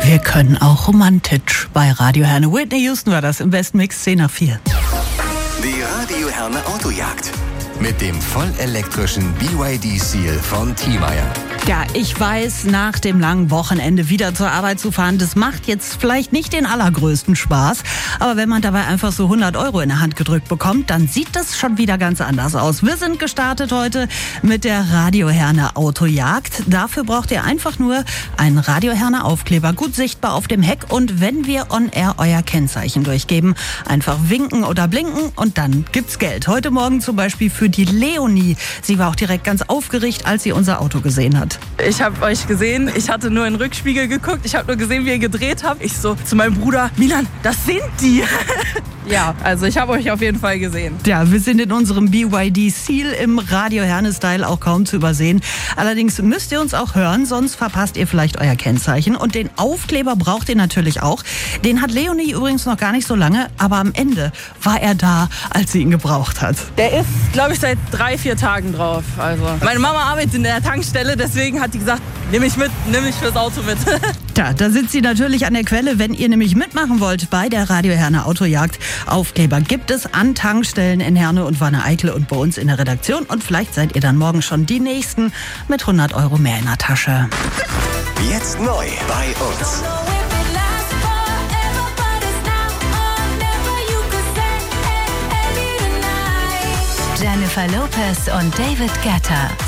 Wir können auch romantisch bei Radio Herne. Whitney Houston war das im besten Mix 10 nach 4. Die Radio Herne Autojagd mit dem vollelektrischen BYD Seal von Thiemeyer. Ja, ich weiß, nach dem langen Wochenende wieder zur Arbeit zu fahren, das macht jetzt vielleicht nicht den allergrößten Spaß. Aber wenn man dabei einfach so 100 € in der Hand gedrückt bekommt, dann sieht das schon wieder ganz anders aus. Wir sind gestartet heute mit der Radio Herne Autojagd. Dafür braucht ihr einfach nur einen Radio Herne Aufkleber, gut sichtbar auf dem Heck. Und wenn wir on air euer Kennzeichen durchgeben, einfach winken oder blinken und dann gibt's Geld. Heute Morgen zum Beispiel für die Leonie. Sie war auch direkt ganz aufgeregt, als sie unser Auto gesehen hat. Ich habe euch gesehen, ich hatte nur in den Rückspiegel geguckt, ich habe nur gesehen, wie ihr gedreht habt. Ich so zu meinem Bruder, Milan, das sind die. Ja, also ich habe euch auf jeden Fall gesehen. Ja, wir sind in unserem BYD Seal im Radio Herne-Style auch kaum zu übersehen. Allerdings müsst ihr uns auch hören, sonst verpasst ihr vielleicht euer Kennzeichen. Und den Aufkleber braucht ihr natürlich auch. Den hat Leonie übrigens noch gar nicht so lange, aber am Ende war er da, als sie ihn gebraucht hat. Der ist, glaube ich, seit 3-4 Tagen drauf. Also meine Mama arbeitet in der Tankstelle, deswegen hat die gesagt, nimm mich fürs Auto mit. Tja, da sitzt sie natürlich an der Quelle, wenn ihr nämlich mitmachen wollt bei der Radio Herne Autojagd. Aufkleber gibt es an Tankstellen in Herne und Wanne-Eickel und bei uns in der Redaktion. Und vielleicht seid ihr dann morgen schon die Nächsten mit 100 € mehr in der Tasche. Jetzt neu bei uns. Jennifer Lopez und David Guetta.